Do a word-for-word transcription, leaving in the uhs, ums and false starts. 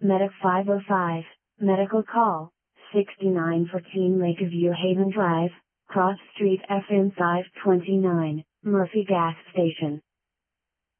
Medic five oh five, medical call, sixty-nine fourteen Lakeview Haven Drive, Cross Street F N five twenty-nine, Murphy Gas Station.